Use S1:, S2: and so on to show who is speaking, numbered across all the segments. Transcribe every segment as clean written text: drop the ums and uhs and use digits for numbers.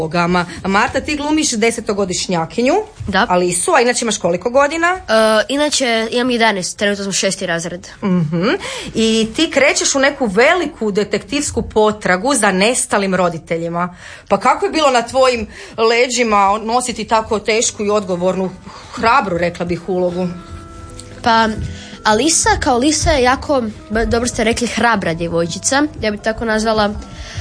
S1: ulogama. Marta, ti glumiš 10-godišnjakinju,
S2: da.
S1: Alisu, a inače imaš koliko godina?
S2: Inače imam 11, trenutno sam 6. razred.
S1: I ti krećeš u neku veliku detektivsku potragu za nestalim roditeljima. Pa kako je bilo na tvojim leđima nositi tako tešku i odgovornu, hrabru, rekla bih, ulogu?
S2: Pa Alisa kao Lisa je jako, dobro ste rekli, hrabra djevojčica, ja bih tako nazvala.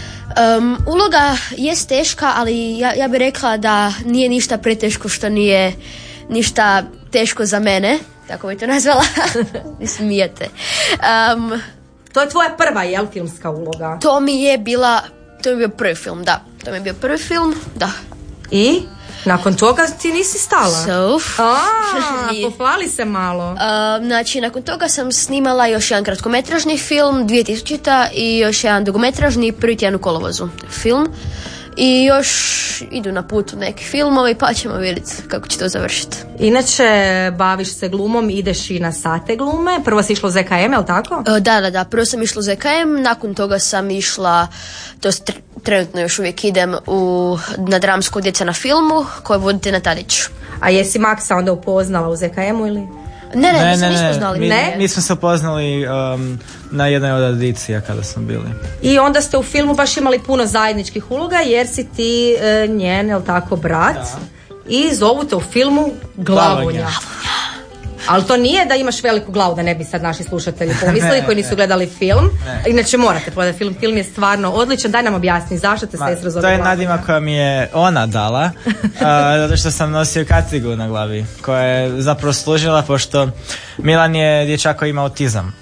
S2: Uloga jest teška, ali ja bih rekla da nije ništa preteško što nije ništa teško za mene, tako bih to nazvala. Vi smijete.
S1: To je tvoja prva, jel, filmska uloga?
S2: To mi je bio prvi film, da. To mi je bio prvi film, da.
S1: I? Nakon toga ti nisi stala? Pohvali se malo.
S2: Znači, nakon toga sam snimala još jedan kratkometražni film 2000 i još jedan dugometražni prvi tjedan u kolovozu film. I još idu na putu neki filmovi, pa ćemo vidjeti kako će to završiti.
S1: Inače, baviš se glumom, ideš i na sate glume. Prvo si išla u ZKM, je li tako?
S2: Da. Prvo sam išla u ZKM, nakon toga sam išla, trenutno još uvijek idem na dramsku Djeca na filmu, koju vodite na Tadić. A
S1: jesi Maksa onda upoznala u ZKM-u ili?
S2: Ne, nismo znali.
S3: Mi smo se upoznali na jednoj od audicija kada smo bili.
S1: I onda ste u filmu baš imali puno zajedničkih uloga jer si ti njen, jel tako, brat? Da. I zovu te u filmu Glavonja. Ali to nije da imaš veliku glavu, da ne bi sad naši slušatelji pomislili koji nisu gledali film. Inače morate pogledati film, film je stvarno odličan. Daj nam objasni zašto te sestra zove.
S3: To je nadimak koja mi je ona dala, zato što sam nosio kacigu na glavi, koja je zapravo služila pošto Milan je dječak koji ima autizam.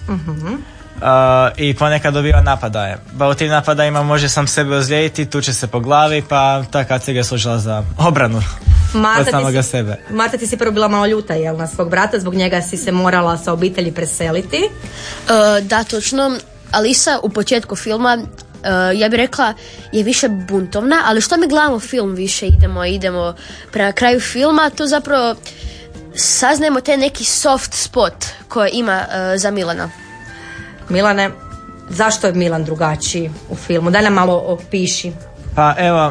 S3: I ponekad dobiva napadaje. Pa u tim napadajima može sam sebe ozlijediti, tuče se po glavi, pa ta kaciga je služila za obranu od samoga sebe.
S1: Marta, ti si prvo bila malo ljuta, jel, na svog brata, zbog njega si se morala sa obitelji preseliti?
S2: Da, točno. Alisa u početku filma, ja bih rekla, je više buntovna, ali što mi gledamo film više, idemo prema kraju filma, to zapravo saznajemo te neki soft spot koje ima za Milana.
S1: Milane, zašto je Milan drugačiji u filmu? Daj nam malo opiši.
S3: Pa evo,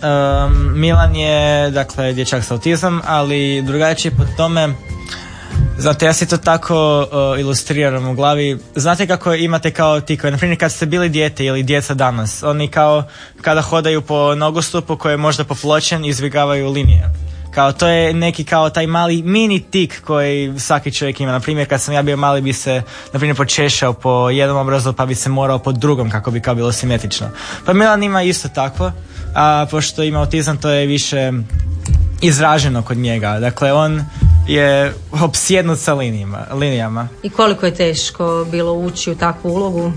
S3: Milan je, dakle, dječak s autizmom, ali drugačiji po tome, znate, ja si to tako ilustriram u glavi. Znate kako imate kao ti koji, na primjer, kad ste bili dijete ili djeca danas, oni kao kada hodaju po nogostupu koji je možda popločen, izbjegavaju linije. Kao to je neki kao taj mali mini tik koji svaki čovjek ima. Na primjer, kad sam ja bio mali bi se, na primjer, počešao po jednom obrazu pa bi se morao po drugom kako bi kao bilo simetrično. Pa Milan ima isto tako, a pošto ima autizam to je više izraženo kod njega. Dakle, on je opsjednut sa linijama.
S1: I koliko je teško bilo ući u takvu ulogu?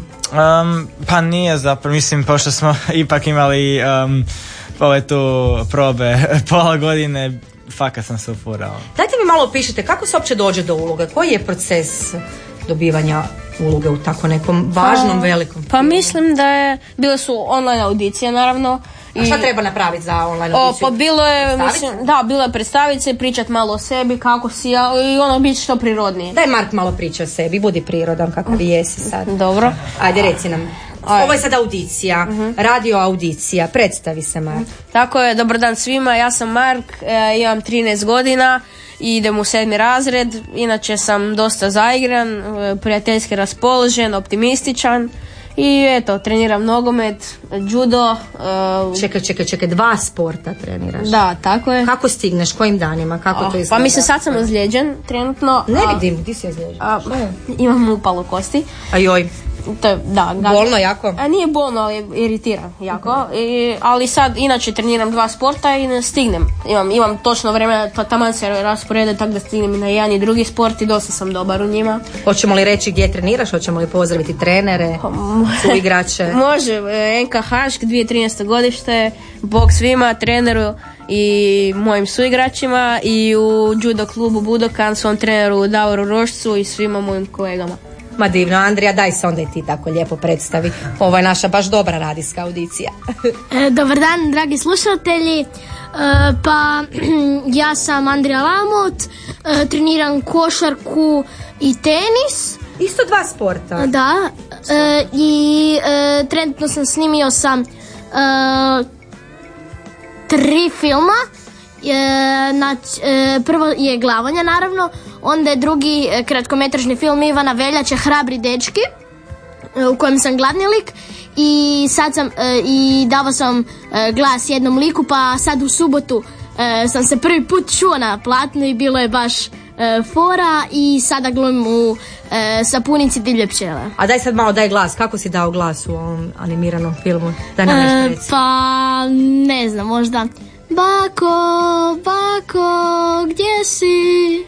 S3: Pa nije zapravo, mislim, pošto smo ipak imali ove tu probe pola godine, fakat sam se ufurao.
S1: Dajte mi malo opišite kako se uopće dođe do uloge, koji je proces dobivanja uloge u tako nekom važnom, velikom?
S4: Pa mislim da bile su online audicije, naravno.
S1: A šta treba napraviti za online audiciju?
S4: Pa bilo je, bilo je predstaviti se, pričati malo o sebi, kako si ja, i ono biti što prirodnije.
S1: Daj Mark malo priča o sebi, budi prirodan kakav jesi sad.
S4: Dobro.
S1: Ajde, reci nam. Ovo je sad audicija, radio audicija, predstavi se, Mark.
S4: Tako je, dobar dan svima, ja sam Mark, imam 13 godina i idem u 7. razred, inače sam dosta zaigran, prijateljski raspoložen, optimističan i eto, treniram nogomet, judo.
S1: Čekaj, 2 sporta treniraš.
S4: Da, tako je.
S1: Kako stigneš, kojim danima, kako to izgleda?
S4: Pa mislim, sad sam ozlijeđen trenutno.
S1: Ne vidim, ti si ozlijeđen.
S4: Imam upalu kosti.
S1: A joj. Bolno jako?
S4: Nije bolno, ali iritiram jako. Ali sad inače treniram 2 sporta i ne stignem. Imam točno vremena, taman se rasporede tako da stignem i na jedan i drugi sport i dosta sam dobar u njima.
S1: Hoćemo li reći gdje treniraš? Hoćemo li pozdraviti trenere, igrače?
S4: Može, NK Hašk, 2013. godište, bog svima, treneru i mojim suigračima i u judo klubu Budokan, svom treneru Davoru Rošcu i svima mojim kolegama.
S1: Ma divno, Andrija, daj se onda i ti tako lijepo predstavi. Ovo je naša baš dobra radijska audicija.
S5: Dobar dan, dragi slušatelji. Pa ja sam Andrija Lamot, treniram košarku i tenis.
S1: Isto 2 sporta?
S5: Da, i trenutno sam snimio sam 3 filma. Prvo je Glavonja, naravno, onda je drugi kratkometražni film Ivana Veljače, Hrabri dečki, u kojem sam glavni lik, i sad sam i davao sam glas jednom liku, pa sad u subotu sam se prvi put čuo na platnu i bilo je baš fora, i sada glumim u Sapunici divlje pčele.
S1: A daj sad malo, daj glas, kako si dao glas u ovom animiranom filmu? Daj nam nešto reci.
S5: Pa ne znam, možda Bako, gdje si?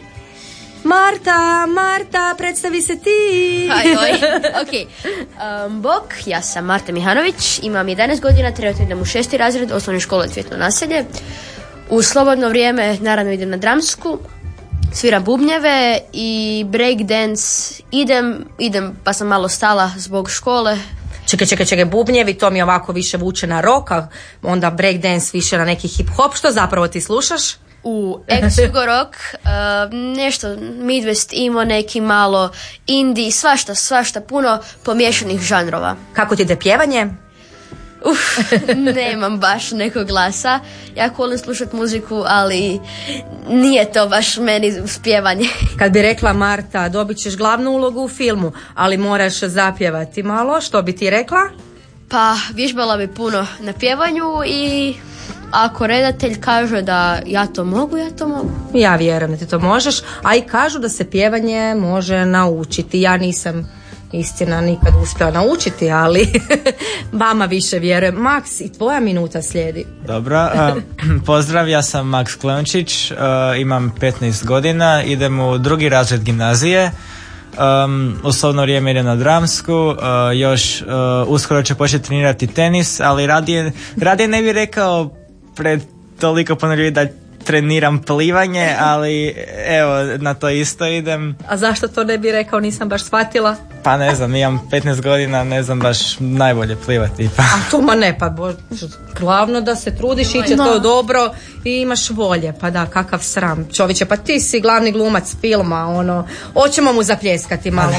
S1: Marta, predstavi se ti.
S2: Ok. Bok, ja sam Marta Mihanović, imam 11 godina, trenutno idem u 6. razred osnovne škole Cvjetno naselje. U slobodno vrijeme naravno idem na dramsku, sviram bubnjeve i breakdance idem pa sam malo stala zbog škole.
S1: Čekaj, bubnjevi, to mi ovako više vuče na rock, a onda breakdance više na neki hip-hop. Što zapravo ti slušaš?
S2: U ex-jugo rock, nešto Midwest emo, neki malo indie, svašta, puno pomiješanih žanrova.
S1: Kako ti ide pjevanje?
S2: Nemam baš nekog glasa. Ja volim slušati muziku, ali nije to baš meni spjevanje.
S1: Kad bi rekla Marta, dobit ćeš glavnu ulogu u filmu, ali moraš zapjevati malo, što bi ti rekla?
S2: Pa, vježbala bi puno na pjevanju i ako redatelj kaže da ja to mogu.
S1: Ja vjerujem da ti to možeš, a i kažu da se pjevanje može naučiti. Ja nisam, istina, nikad uspjela naučiti, ali vama više vjerujem. Maks, i tvoja minuta slijedi.
S3: Dobro, pozdrav, ja sam Maks Kleončić, imam 15 godina, idem u 2. razred gimnazije. U slobodno vrijeme idem na dramsku, još uskoro ću početi trenirati tenis, ali radije ne bih rekao pred toliko puno ljudi da treniram plivanje, ali evo, na to isto idem.
S1: A zašto to ne bi rekao, nisam baš shvatila?
S3: Pa ne znam, imam 15 godina, ne znam baš najbolje plivati.
S1: A to ma ne, pa glavno da se trudiš, iće to dobro i imaš volje, pa da, kakav sram. Čovječe, pa ti si glavni glumac filma, hoćemo mu zapljeskati malo.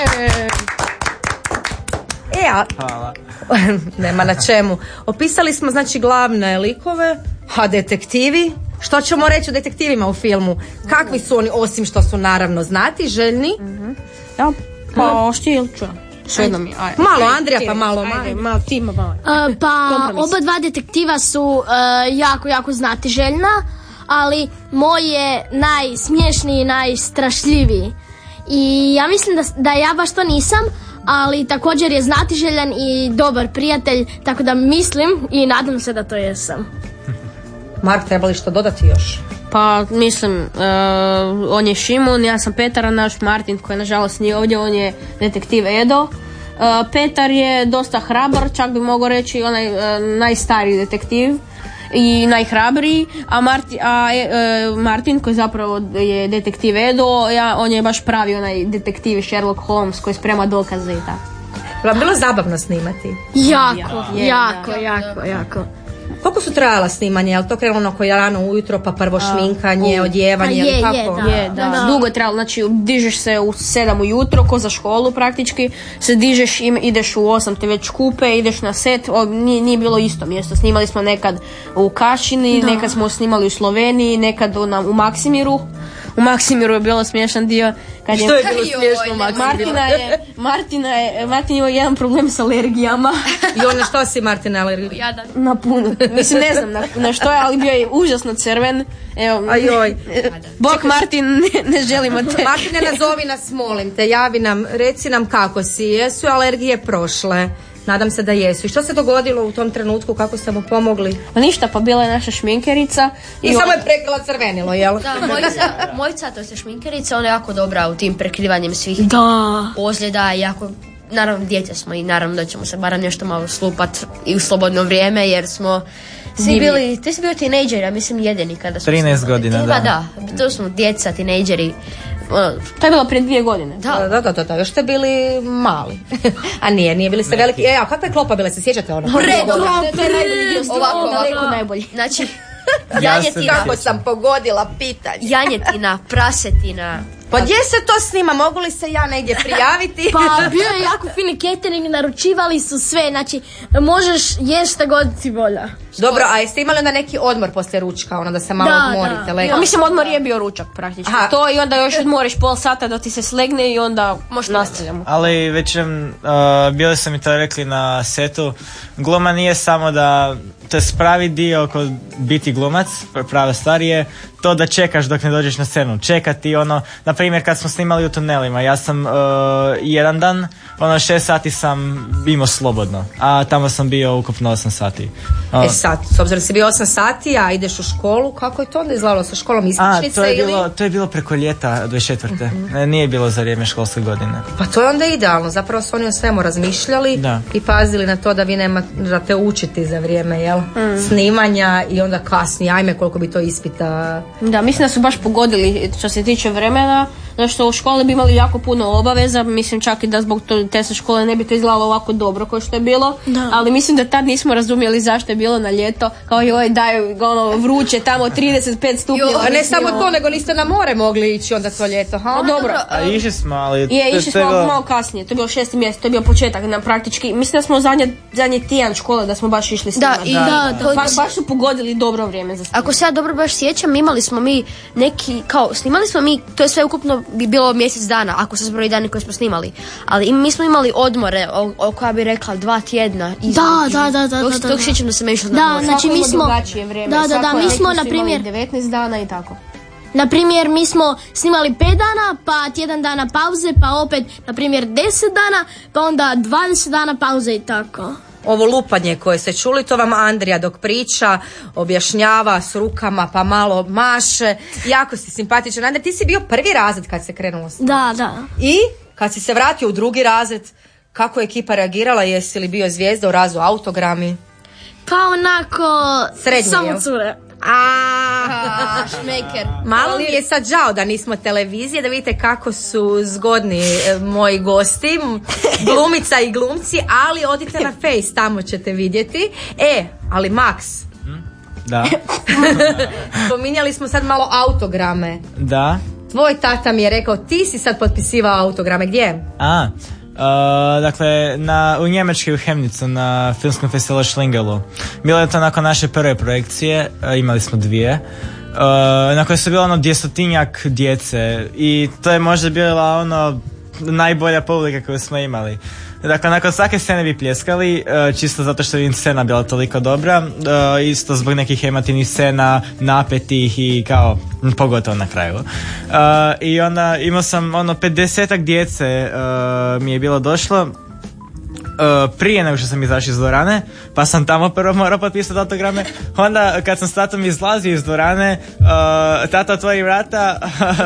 S3: Hvala.
S1: Nema na čemu. Opisali smo znači glavne likove, a detektivi? Što ćemo reći o detektivima u filmu? Kakvi su oni, osim što su naravno znati, željni?
S4: Ja, pa Štilča.
S1: Malo Andrija, pa malo
S4: Tima.
S5: Pa oba dva detektiva su jako znatiželjna, ali moj je najsmješniji i najstrašljiviji. I ja mislim da ja baš to nisam, ali također je znatiželjan i dobar prijatelj, tako da mislim i nadam se da to jesam.
S1: Mark, treba li što dodati još?
S4: Pa mislim, on je Šimun, ja sam Petar, a naš Martin koji nažalost nije ovdje, on je detektiv Edo. Petar je dosta hrabar, čak bi mogao reći onaj najstariji detektiv i najhrabriji, a Martin koji zapravo je detektiv Edo, on je baš pravi onaj detektiv Sherlock Holmes koji sprema dokaze i tako.
S1: Bilo zabavno snimati?
S5: Jako.
S1: Koliko su trajala snimanje? Je li to krenulo oko rano ujutro, pa prvo šminkanje, odjevanje?
S4: Da. Dugo je trajalo, znači dižeš se u 7 ujutro, ko za školu praktički, se dižeš, ideš u 8 te već kupe, ideš na set, nije bilo isto mjesto, snimali smo nekad u Kašini, nekad smo snimali u Sloveniji, nekad u Maksimiru. U Maksimiru je bilo smiješan dio.
S1: Što je bilo smiješno u Maksimiru?
S4: Martin imao jedan problem s alergijama.
S1: I na što si Martina alergija?
S4: Na puno. Mislim, ne znam na što je, ali bio je užasno crven. Evo, Bog Martin, ne želimo te.
S1: Martine, nazovi nas, molim te, javi nam, reci nam kako si, jesu alergije prošle? Nadam se da jesu. I što se dogodilo u tom trenutku, kako ste mu pomogli?
S4: Pa ništa, pa bila je naša šminkerica.
S1: I samo je prekrila crvenilo, jel?
S2: Da, mojica, to je šminkerica, ona je jako dobra u tim prekrivanjem svih ozljeda i jako... Naravno, djeca smo i naravno da ćemo se barem nešto malo slupat i u slobodno vrijeme, jer smo svi bili, ti si bio tinejdžer, ja mislim jedini kada smo
S3: 13 godina,
S2: da. To smo djeca, tinejdžeri.
S4: To je bilo prije 2 godine.
S1: Da, još ste bili mali. A nije bili ste veliki. A kakva je klopa bila, se sjećate ono?
S2: Ovako najbolji. Znači, janjetina.
S1: Kako sam pogodila pitanje.
S2: Janjetina, prasetina.
S1: Pa gdje se to snima? Mogu li se ja negdje prijaviti?
S5: Pa bio je jako fini catering, naručivali su sve, znači možeš jesti šta god ti volja.
S1: Dobro, a jeste imali onda neki odmor poslije ručka, ono da se malo odmorite?
S4: A mislim, odmor je bio ručak praktički. To i onda još odmoriš pol sata da ti se slegne i onda nastavljamo.
S3: Ali već bili su mi to rekli na setu, gluma nije samo da, to je pravi dio kod biti glumac, prava stvar je to da čekaš dok ne dođeš na scenu. Čekati ono, na primjer kad smo snimali u tunelima, ja sam jedan dan, 6 sati sam imao slobodno, a tamo sam bio ukupno 8 sati.
S1: Sad, s obzirom da si bio 8 sati, a ideš u školu, kako je to onda izgledalo sa školom, ispričnica
S3: to je bilo preko ljeta 24. Nije bilo za vrijeme školske godine.
S1: Pa to je onda idealno, zapravo su oni o svemu razmišljali i pazili na to da vi nemate učiti za vrijeme snimanja i onda kasnije, ajme koliko bi to ispita.
S4: Da, mislim da su baš pogodili što se tiče vremena, zato što u školi bi imali jako puno obaveza, mislim čak i da zbog te škole ne bi to izgledalo ovako dobro kao što je bilo, ali mislim da tad nismo razumjeli zašto je bilo na ljeto, kao joj daju vruće tamo 35 stupnjeva.
S1: A ne samo to, nego niste na more mogli ići onda to ljeto.
S4: Dobro.
S3: A išli smo, ali...
S4: Išli smo malo kasnije, to je bilo 6. mjesec, to je bio početak na praktički, mislim da smo zadnji tjedan škole da smo baš išli snimati. Baš su pogodili dobro vrijeme za snimati.
S2: Ako se ja dobro baš sjećam, imali smo mi neki, snimali smo mi, to je sve ukupno bi bilo mjesec dana, ako se zbroji dani koje smo snimali. Ali mi smo imali odmore, koja bi rekla 2 tjedna. Da. Dok sjećam da sam išla na more.
S5: Da, znači mi smo...
S4: mi smo, na primjer... 19 dana i tako.
S5: Na primjer, mi smo snimali 5 dana, pa tjedan dana pauze, pa opet, na primjer, 10 dana, pa onda 20 dana pauze i tako.
S1: Ovo lupanje koje ste čuli, to vam Andrija dok priča, objašnjava s rukama, pa malo maše. Jako si simpatičan. Andrija, ti si bio prvi razred kad se krenulo s...
S5: Da.
S1: I kad si se vratio u drugi razred, kako je ekipa reagirala? Jesi li bio zvijezda u razu autogrami?
S5: Pa onako...
S1: Srednji,
S5: samo cure.
S2: Šmeker.
S1: Malo mi je sad žao da nismo televizije, da vidite kako su zgodni moji gosti, glumica i glumci, ali odite na Face, tamo ćete vidjeti. Ali Max.
S3: Da.
S1: Spominjali smo sad malo autograme.
S3: Da.
S1: Tvoj tata mi je rekao, ti si sad potpisivao autograme, gdje?
S3: Dakle, u Njemačkoj u Chemnicu na filmskom festivalu Schlingelu. Bilo je to nakon naše prve projekcije, imali smo 2, na kojoj su bilo 200-tinjak djece i to je možda bila najbolja publika koju smo imali. Dakle, nakon svake scene bi pljeskali, čisto zato što je scena bila toliko dobra, isto zbog nekih emotivnih scena, napetih i kao, pogotovo na kraju. I onda imao sam 50-ak djece mi je bilo došlo, prije nego što sam izašao iz dvorane, pa sam tamo prvo morao potpisati autograme. Onda kad sam s tatom izlazio iz dvorane, tata otvori vrata,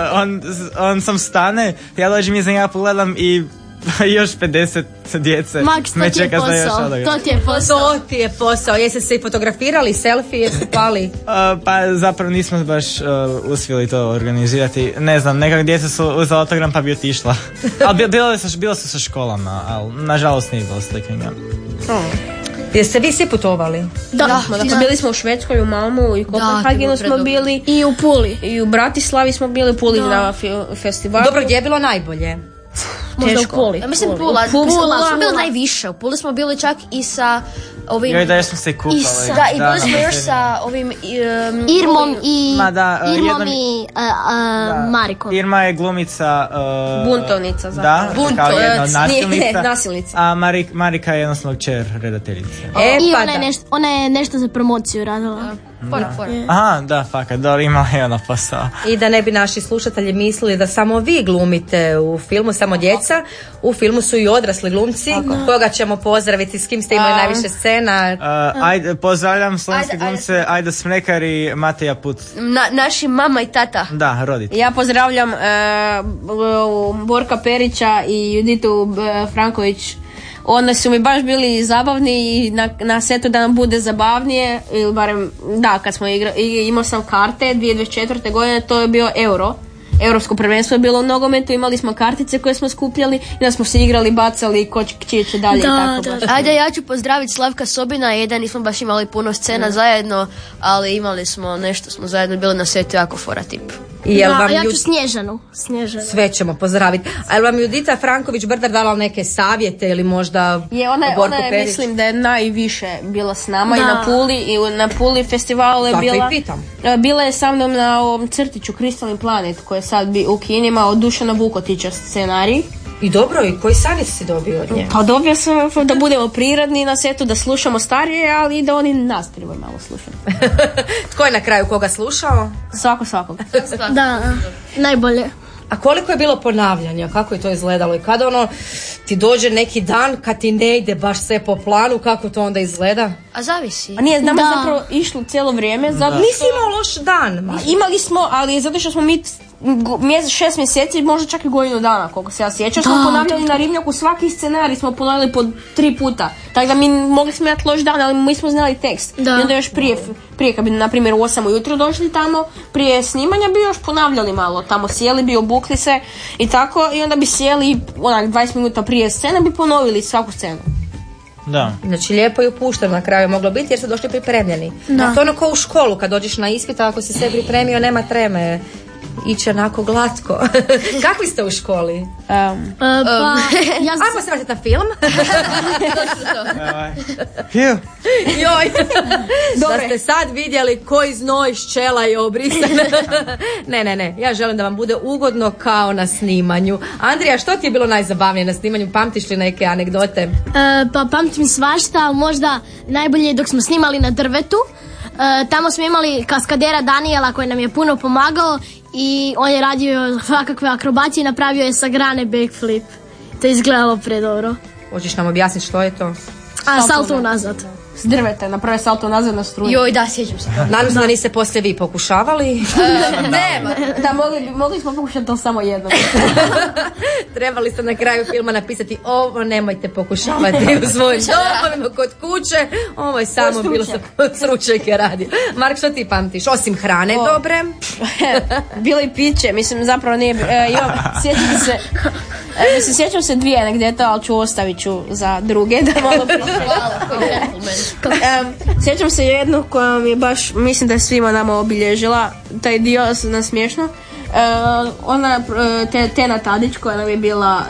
S3: on sam stane, ja dođem iza njega, pogledam i još 50 djece.
S5: Max,
S3: me čeka za još autograf.
S5: To ti je posao.
S1: Jeste se i fotografirali, selfie, jeste pali?
S3: Pa zapravo nismo baš uspjeli to organizirati. Ne znam, nekak djeca su uzela autogram pa bi otišla. Ali bilo su sa školama, ali nažalost nije bilo slikanja.
S1: Jeste vi svi putovali?
S4: Da. Bili smo u Švedskoj, u Malmu i Kopenhagenu smo bili.
S5: I u Puli.
S4: I u Bratislavi smo bili, u Puli na festivalu.
S1: Dobro, gdje je bilo najbolje?
S2: Možda u Puli. Ja mislim Pula smo bili najviše. U Puli smo bili čak i sa ovim...
S3: Joj, da smo se kupali.
S2: I bili smo još sa ovim...
S5: Irmom i...
S2: Irmom i Marikom.
S3: Irma je glumica...
S4: buntovnica. Da,
S3: kao jedna od
S4: nasilnica.
S3: A Marika je jednostavno kćer redateljice.
S5: I ona je nešto za promociju radila.
S3: Aha, da, fakat, dobro, imala je ona posao.
S1: I da ne bi naši slušatelji mislili da samo vi glumite u filmu, samo djeca, u filmu su i odrasli glumci, koga ćemo pozdraviti, s kim ste imali najviše scena.
S3: Pozdravljam slovenske glumce Ajda Smrekar i Mateja Put.
S2: Naši mama i tata.
S3: Da, roditelji.
S4: Ja pozdravljam Borka Perića i Juditu Franković. Oni su mi baš bili zabavni i na setu da nam bude zabavnije, ili barem, da, kad smo imao sam karte 2024. godine, to je bio Europsko prvenstvo je bilo u nogometu, imali smo kartice koje smo skupljali i da smo se igrali, bacali kočiće dalje i tako baš.
S2: Ajde, ja ću pozdraviti Slavka Sobina, jedan nismo baš imali puno scena zajedno, ali imali smo nešto, smo zajedno bili na setu jako fora tip.
S1: I jel vam
S5: ja ću Snježanu.
S1: Sve ćemo pozdraviti. A jel vam Judita Franković-Brdar dala neke savjete ili možda
S4: ona je mislim da je najviše bila s nama i na Puli, i na Puli festivalu je bila.
S1: Zato i pitam.
S4: Bila je sa mnom na ovom crtiću Kristalni planet koji je sad u kinima, od Dušana Vukotića scenarij.
S1: I dobro, i koji savjet si dobio od nje?
S4: Pa dobio sam da budemo prirodni na setu, da slušamo starije, ali i da oni nas trebaju malo slušati.
S1: Tko je na kraju koga slušao?
S4: Svakog.
S5: Da, najbolje.
S1: A koliko je bilo ponavljanja? Kako je to izgledalo? I kada ti dođe neki dan kad ti ne ide baš sve po planu, kako to onda izgleda?
S2: A zavisi.
S4: A nije, nama zapravo išlo cijelo vrijeme.
S1: Nisi imao loš dan.
S4: Imali smo, ali zato što smo mi 6 mjeseci, možda čak i godinu dana, koliko se ja sjećam, smo ponavljali na Ribnjaku, svaki scenarij smo ponovili po 3 puta. Tako da mi mogli smo imati loš dan, ali mi smo znali tekst. I onda još prije kad bi, na primjer, u 8 ujutro došli tamo, prije snimanja bi još ponavljali malo. Tamo sjeli bi, obukli se i tako, i onda bi sjeli onak 20 minuta prije scene bi ponovili svaku scenu.
S3: Da.
S1: Znači lijepo i opušteno na kraju je moglo biti jer su došli pripremljeni. A to ono kao u školu kad dođeš na ispit, ako si se pripremio nema treme. Ići onako glatko. Kakvi ste u školi? Ajmo se vratiti na film. Joj. Da ste sad vidjeli koji znoj ščela je obrisan. Ne. Ja želim da vam bude ugodno kao na snimanju. Andrija, što ti je bilo najzabavnije na snimanju? Pamtiš li neke anegdote?
S5: Pa pamtim svašta. Možda najbolje dok smo snimali na drvetu. Tamo smo imali kaskadera Daniela koji nam je puno pomagao i on je radio svakakve akrobacije i napravio je sa grane backflip. To je izgledalo predobro.
S1: Hoćeš nam objasniti što je to?
S5: Salto unazad.
S4: S drveta, napravio salto nazad na struju.
S2: Joj, da, sjećam se.
S1: Nadam se da niste poslije vi pokušavali.
S2: Nema.
S4: Da, mogli smo pokušati to samo jednom.
S1: Trebali ste na kraju filma napisati ovo nemojte pokušavati u svojim domovima, kod kuće. Ovo je samo bilo sa stručnjake radio. Mark, što ti pamtiš? Osim hrane dobre?
S4: Bilo i piće, mislim zapravo nije. Sjećam se 2 anegdote, ali ću ostavit ću za druge da malo sjećam se jednu koja mi je baš, mislim da je svima nama obilježila taj dio na smiješno. Ona Tena Tadić koja nam je bila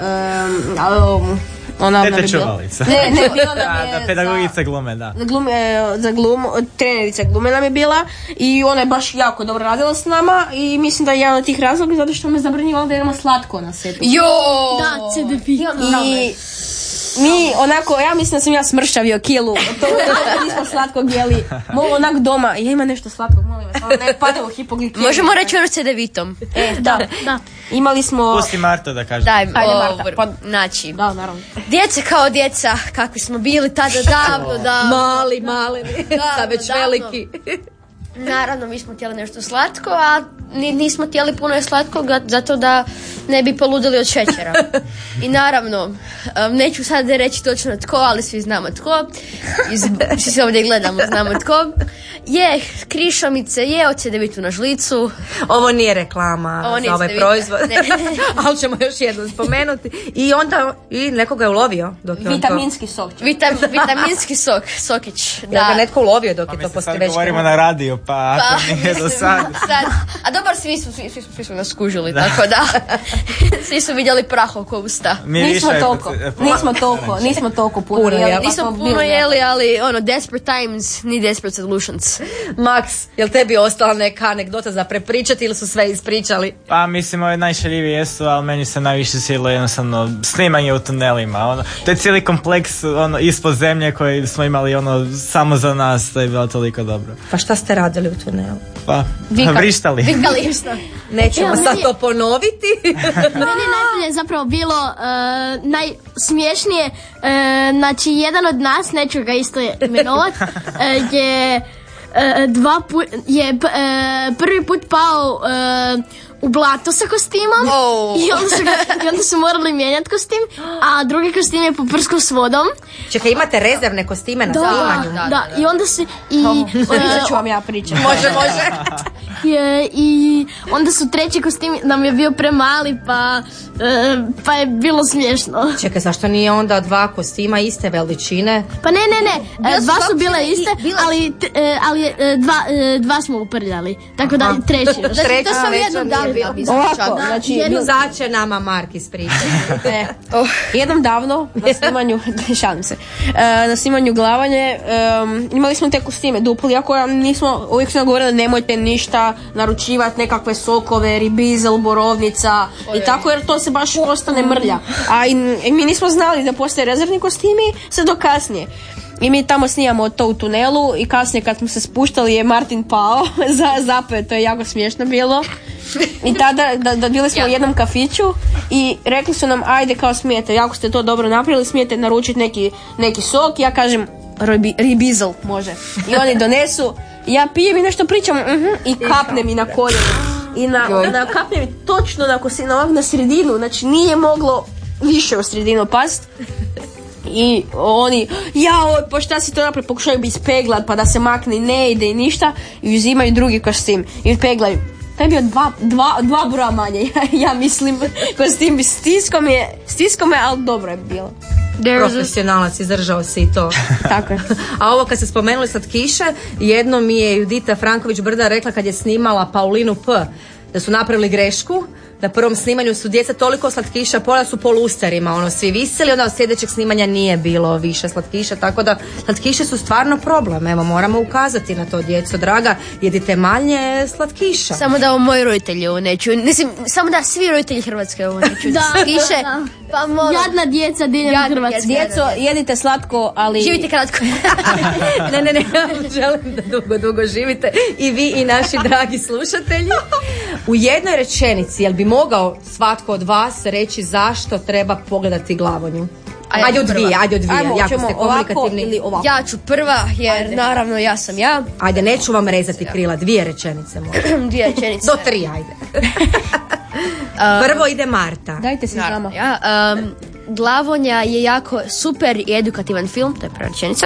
S3: Tete čuvalica.
S4: Ne, bila nam je
S3: pedagogica glume, da.
S4: Za glumu, trenerica glume nam je bila i ona je baš jako dobro radila s nama i mislim da je jedan od tih razloga zato što me zabranjivala da jedemo slatko na setu.
S5: Da, CDP.
S4: I mi onako, ja mislim da sam ja smršavio kilu od toga da nismo slatkog jeli. Onak doma, ja ima nešto slatkog, molim vas, ne pademo hipoglikemiju.
S2: Možemo reći ono CDV-tom.
S4: Da. Imali smo...
S3: Pusti Marto da kaže.
S2: Daj,
S4: ajde Marta. Pa,
S2: znači,
S4: da, naravno.
S2: djece kao djeca, kakvi smo bili tada davno.
S1: Mali, sad već veliki.
S2: Naravno, mi smo htjeli nešto slatko, a nismo htjeli puno slatkog zato da ne bi poludili od šećera. I naravno, neću sad reći točno tko, ali svi znamo tko. Svi se ovdje gledamo, znamo tko. Je krišomice, je ocedevitu na žlicu.
S1: Ovo nije reklama za ovaj proizvod. Ali ćemo još jednom spomenuti. I onda nekoga je ulovio.
S4: Vitaminski sok.
S2: Vitaminski sok, sokić.
S1: Da ga netko ulovio dok je to postoje već.
S3: Sad govorimo na radio, pa ako nije do sad.
S2: A dobar, svi su nas skužili, tako da. Svi su vidjeli prah oko usta.
S4: Nismo toliko puno jeli.
S2: Nismo puno jeli, ali desperate times, ni desperate solutions.
S1: Max, jel tebi ostala neka anegdota za prepričati ili su sve ispričali?
S3: Pa mislim, ove najšaljivije jesu, ali meni se najviše svidjelo jednostavno snimanje u tunelima. To je cijeli kompleks ispod zemlje koji smo imali samo za nas, to je bilo toliko dobro.
S1: Pa šta ste radili u tunelu?
S3: Pa, vrištali.
S1: Nećemo sad to ponoviti.
S5: Meni je najbolje zapravo bilo najsmiješnije, znači jedan od nas, neću ga isto imenovat, je prvi put pao u blato sa kostimom i onda su morali mijenjati kostim, a drugi kostim je poprskao s vodom.
S1: Čekaj, imate rezervne kostime na snimanju?
S5: Da, i onda se...
S4: ću vam ja pričati.
S1: Može.
S5: I onda su treći kostim nam je bio premali, pa je bilo smiješno.
S1: Čekaj, zašto nije onda 2 kostima iste veličine?
S5: Pa ne, dva su bile iste, ali dva smo uprljali, tako da treći još.
S2: To sam jednom davno bio.
S4: Ovako, znači,
S1: Sad će nama Mark ispričati.
S4: jednom davno na snimanju, šalim se, na snimanju Glavanje, imali smo te kostime dupli, iako nismo, uvijek smo govorili nemojte ništa naručivati, nekakve sokove, ribizel, borovnica i tako, jer to se baš ostane mrlja. A i mi nismo znali da postoje rezervni kostimi sve do kasnije. I mi tamo snimamo to u tunelu i kasnije kad smo se spuštali je Martin pao, zapeo, to je jako smiješno bilo. I tada bili smo u jednom kafiću i rekli su nam ajde kao smijete, jako ste to dobro napravili, smijete naručiti neki sok. Ja kažem ribizel može. I oni donesu, ja pijem i nešto pričam i kapne mi na koljenu. I na kapne mi točno na sredinu, znači nije moglo više u sredinu past. I oni, pa šta si to napravili, pokušaju bi ispeglat pa da se makne, ne ide i ništa, i uzimaju drugi kostim i peglaju. To je bio dva broja manje, ja mislim, kostim bi stisko me, ali dobro je bilo.
S1: Profesionalac, izdržao si i to.
S4: Tako je.
S1: A ovo kad ste spomenuli slatkiše, jedno mi je Judita Franković-Brda rekla kad je snimala Paulinu P, da su napravili grešku. Na prvom snimanju su djeca toliko slatkiša, pola su po lusterima, svi visili, onda od sljedećeg snimanja nije bilo više slatkiša, tako da slatkiše su stvarno problem. Evo, moramo ukazati na to, djeco draga, jedite manje slatkiša.
S2: Samo da moji roditelji ovo neću, samo da svi roditelji Hrvatske ovo neću. Slatkiše, pa
S5: jadna djeca diljem Hrvatske.
S4: Djeco, jedite slatko, ali...
S2: Živite kratko.
S1: Ne, želim da dugo živite i vi i naši dragi slušatelji. U jednoj rečenici, jel bi mogao svatko od vas reći zašto treba pogledati Glavonju? Ajde od dvije,
S4: Ajmo,
S1: jako ste komunikativni.
S4: Ili ovako.
S2: Ja ću prva, jer naravno ja sam ja.
S1: Ajde, neću vam rezati krila, 2 rečenice možda.
S2: 2 rečenice.
S1: Do 3, ajde. Prvo ide Marta.
S4: Dajte se nama.
S2: Glavonja je jako super i edukativan film, to je prva rečenica.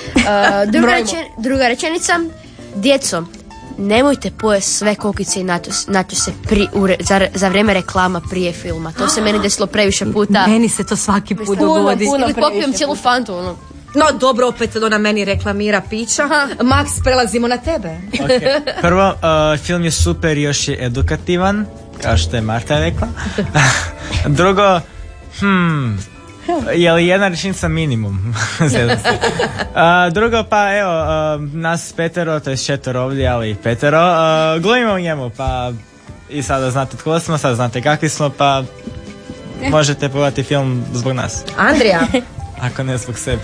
S2: Druga rečenica, djeco, nemojte pojesti sve kokice i natose za vrijeme reklama prije filma. To se meni desilo previše puta.
S1: Meni se to svaki put dogodi.
S2: Ili popijem cijelu fantu.
S1: No dobro, opet ona meni reklamira pića. Max, prelazimo na tebe.
S3: Okay. Prvo, film je super i još je edukativan, kao što je Marta rekla. Drugo, je li jedna rečenica minimum? Drugo, pa evo, nas petero, to je 4 ovdje, ali 5, glumimo u njemu, pa i sada znate tko smo, sada znate kakvi smo, pa možete pogledati film zbog nas.
S1: Andrija?
S3: Ako ne zbog sebe.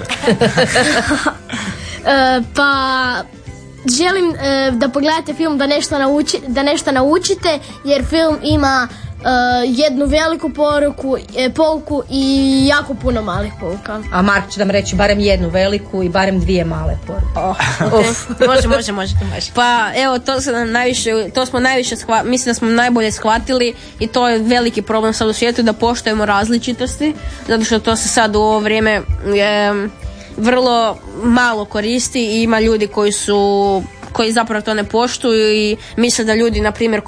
S5: Pa želim da pogledate film da nešto naučite, jer film ima jednu veliku pouku i jako puno malih pouka.
S1: A Mark će nam reći barem jednu veliku i barem 2 male poruke.
S4: Može. Pa evo, to smo najviše mislim da smo najbolje shvatili i to je veliki problem sad u svijetu, da poštujemo različitosti, zato što to se sad u ovo vrijeme vrlo malo koristi i ima ljudi koji zapravo to ne poštuju i misle da ljudi, na primjer,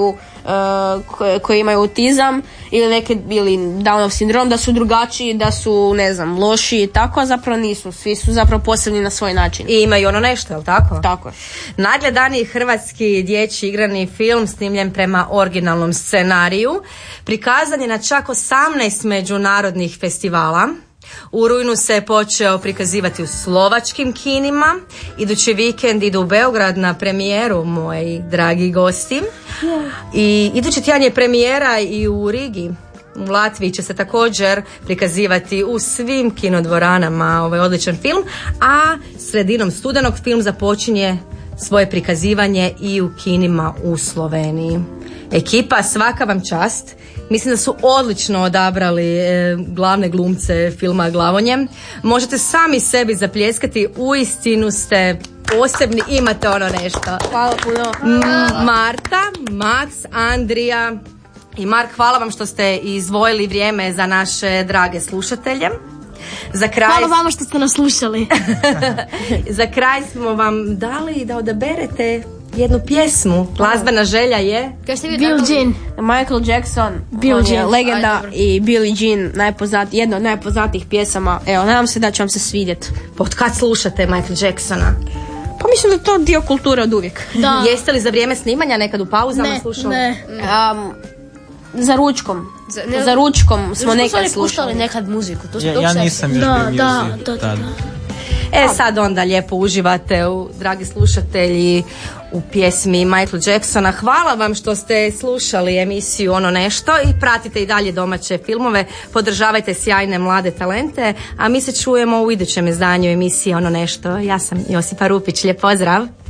S4: koji imaju autizam ili Downov sindrom, da su drugačiji, da su, ne znam, loši i tako, a zapravo nisu. Svi su zapravo posebni na svoj način.
S1: I imaju ono nešto, je li tako?
S4: Tako.
S1: Najgledaniji hrvatski dječji igrani film snimljen prema originalnom scenariju. Prikazan je na čak 18 međunarodnih festivala. U rujnu se je počeo prikazivati u slovačkim kinima. Idući vikend idu u Beograd na premijeru, moji dragi gosti. I idući tjedan je premijera i u Rigi. U Latviji će se također prikazivati u svim kinodvoranama ovaj odličan film, a sredinom studenog film započinje svoje prikazivanje i u kinima u Sloveniji. Ekipa, svaka vam čast. Mislim da su odlično odabrali glavne glumce filma Glavonje. Možete sami sebi zapljeskati, uistinu ste posebni, imate ono nešto.
S4: Hvala puno.
S1: Marta, Max, Andrija i Mark, hvala vam što ste izdvojili vrijeme za naše drage slušatelje.
S5: Hvala vama što ste nas slušali.
S1: Za kraj smo vam dali da odaberete jednu pjesmu. Glazbena želja je...
S5: Billie Jean.
S4: Michael Jackson,
S5: Billie
S4: on je
S5: Jean.
S4: legenda i Billie Jean, jedna od najpoznatijih pjesama. Evo, nadam se da će vam se svidjeti.
S1: Od kad slušate Michael Jacksona?
S4: Pa mislim da je to dio kulture od uvijek.
S5: Da.
S1: Jeste li za vrijeme snimanja nekad u pauzama slušali?
S5: Ne.
S4: Za ručkom. Za ručkom smo nekad
S2: puštali
S4: slušali.
S2: nekad muziku. To
S3: Ja nisam još bio music tad.
S1: Sad onda lijepo uživate, dragi slušatelji, u pjesmi Michael Jacksona. Hvala vam što ste slušali emisiju Ono nešto i pratite i dalje domaće filmove. Podržavajte sjajne mlade talente, a mi se čujemo u idućem izdanju emisije Ono nešto. Ja sam Josipa Rupić, lijep pozdrav.